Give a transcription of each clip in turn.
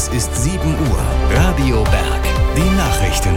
Es ist 7 Uhr. Radio Berg. Die Nachrichten.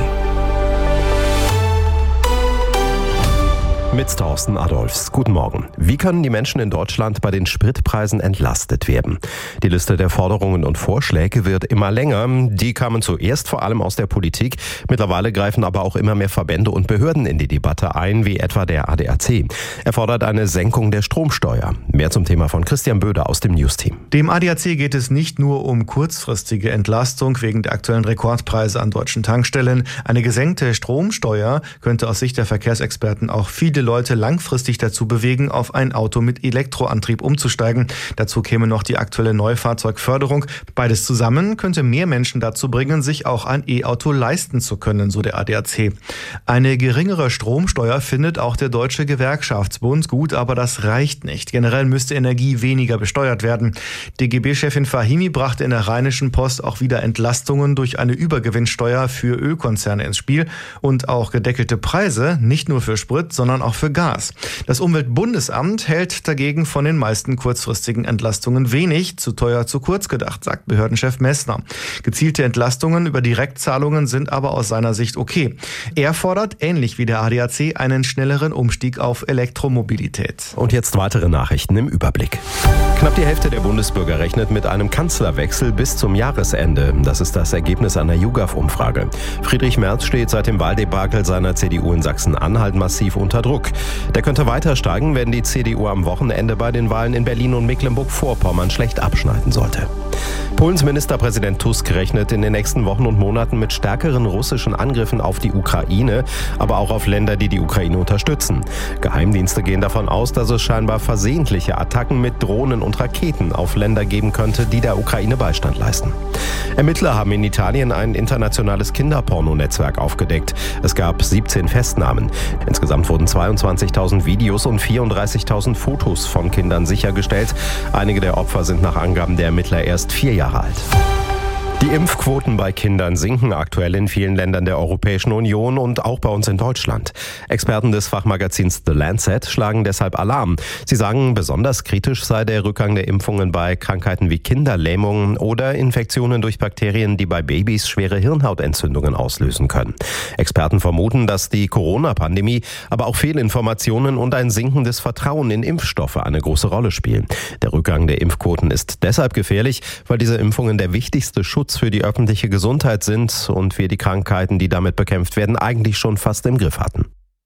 Mit Thorsten Adolfs. Guten Morgen. Wie können die Menschen in Deutschland bei den Spritpreisen entlastet werden? Die Liste der Forderungen und Vorschläge wird immer länger. Die kamen zuerst vor allem aus der Politik. Mittlerweile greifen aber auch immer mehr Verbände und Behörden in die Debatte ein, wie etwa der ADAC. Er fordert eine Senkung der Stromsteuer. Mehr zum Thema von Christian Böder aus dem News-Team. Dem ADAC geht es nicht nur um kurzfristige Entlastung wegen der aktuellen Rekordpreise an deutschen Tankstellen. Eine gesenkte Stromsteuer könnte aus Sicht der Verkehrsexperten auch viele Leute langfristig dazu bewegen, auf ein Auto mit Elektroantrieb umzusteigen. Dazu käme noch die aktuelle Neufahrzeugförderung. Beides zusammen könnte mehr Menschen dazu bringen, sich auch ein E-Auto leisten zu können, so der ADAC. Eine geringere Stromsteuer findet auch der Deutsche Gewerkschaftsbund gut, aber das reicht nicht. Generell müsste Energie weniger besteuert werden. DGB-Chefin Fahimi brachte in der Rheinischen Post auch wieder Entlastungen durch eine Übergewinnsteuer für Ölkonzerne ins Spiel und auch gedeckelte Preise, nicht nur für Sprit, sondern auch für Gas. Das Umweltbundesamt hält dagegen von den meisten kurzfristigen Entlastungen wenig, zu teuer, zu kurz gedacht, sagt Behördenchef Messner. Gezielte Entlastungen über Direktzahlungen sind aber aus seiner Sicht okay. Er fordert, ähnlich wie der ADAC, einen schnelleren Umstieg auf Elektromobilität. Und jetzt weitere Nachrichten im Überblick. Knapp die Hälfte der Bundesbürger rechnet mit einem Kanzlerwechsel bis zum Jahresende. Das ist das Ergebnis einer YouGov-Umfrage. Friedrich Merz steht seit dem Wahldebakel seiner CDU in Sachsen-Anhalt massiv unter Druck. Der könnte weiter steigen, wenn die CDU am Wochenende bei den Wahlen in Berlin und Mecklenburg-Vorpommern schlecht abschneiden sollte. Polens Ministerpräsident Tusk rechnet in den nächsten Wochen und Monaten mit stärkeren russischen Angriffen auf die Ukraine, aber auch auf Länder, die die Ukraine unterstützen. Geheimdienste gehen davon aus, dass es scheinbar versehentliche Attacken mit Drohnen und Raketen auf Länder geben könnte, die der Ukraine Beistand leisten. Ermittler haben in Italien ein internationales Kinderpornonetzwerk aufgedeckt. Es gab 17 Festnahmen. Insgesamt wurden 22.000 Videos und 34.000 Fotos von Kindern sichergestellt. Einige der Opfer sind nach Angaben der Ermittler erst 4 Jahre alt. Die Impfquoten bei Kindern sinken aktuell in vielen Ländern der Europäischen Union und auch bei uns in Deutschland. Experten des Fachmagazins The Lancet schlagen deshalb Alarm. Sie sagen, besonders kritisch sei der Rückgang der Impfungen bei Krankheiten wie Kinderlähmungen oder Infektionen durch Bakterien, die bei Babys schwere Hirnhautentzündungen auslösen können. Experten vermuten, dass die Corona-Pandemie, aber auch Fehlinformationen und ein sinkendes Vertrauen in Impfstoffe eine große Rolle spielen. Der Rückgang der Impfquoten ist deshalb gefährlich, weil diese Impfungen der wichtigste Schutz für die öffentliche Gesundheit sind und wir die Krankheiten, die damit bekämpft werden, eigentlich schon fast im Griff hatten.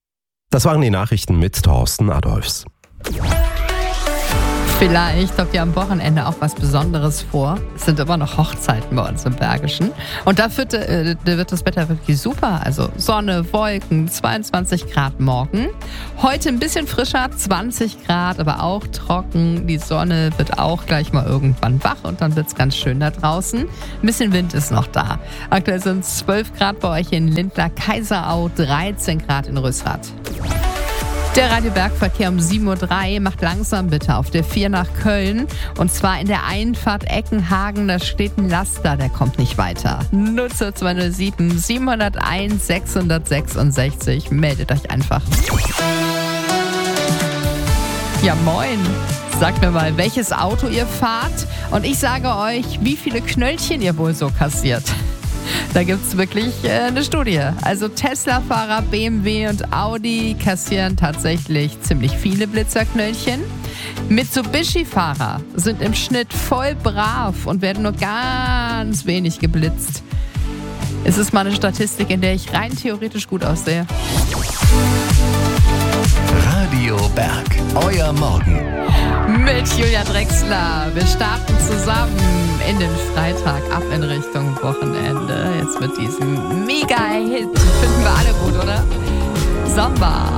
Das waren die Nachrichten mit Thorsten Adolfs. Vielleicht habt ihr am Wochenende auch was Besonderes vor. Es sind immer noch Hochzeiten bei uns im Bergischen. Und da wird das Wetter wirklich super. Also Sonne, Wolken, 22 Grad morgen. Heute ein bisschen frischer, 20 Grad, aber auch trocken. Die Sonne wird auch gleich mal irgendwann wach und dann wird es ganz schön da draußen. Ein bisschen Wind ist noch da. Aktuell sind es 12 Grad bei euch in Lindlar, Kaiserau, 13 Grad in Rösrath. Der Radio-Berg-Verkehr um 7.03 Uhr macht langsam bitte auf der 4 nach Köln. Und zwar in der Einfahrt Eckenhagen, da steht ein Laster, der kommt nicht weiter. Nutzer 207 701 666. Meldet euch einfach. Ja, moin. Sagt mir mal, welches Auto ihr fahrt und ich sage euch, wie viele Knöllchen ihr wohl so kassiert. Da gibt es wirklich eine Studie. Also Tesla-Fahrer, BMW und Audi kassieren tatsächlich ziemlich viele Blitzerknöllchen. Mitsubishi-Fahrer sind im Schnitt voll brav und werden nur ganz wenig geblitzt. Es ist mal eine Statistik, in der ich rein theoretisch gut aussehe. Radio Berg. Euer Morgen. Mit Julia Drechsler. Wir starten zusammen in den Freitag ab in Richtung Wochenende. Jetzt mit diesem Mega-Hit. Finden wir alle gut, oder? Samba.